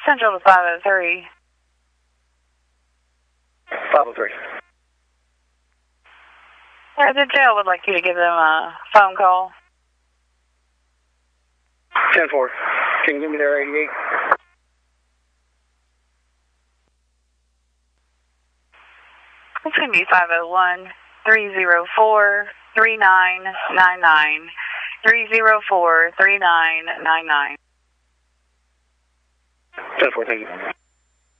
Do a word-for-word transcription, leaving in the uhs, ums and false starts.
Central to five oh three. five oh three. Yeah, the jail would like you to give them a phone call. ten four. Can you give me their eighty-eight? It's going to be five oh one, three oh four, three nine nine nine. three oh four, three nine nine nine. ten four, thank you.